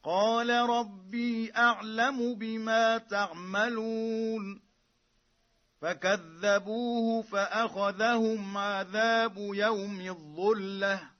قال ربي أعلم بما تعملون فكذبوه فأخذهم عذاب يوم الظلة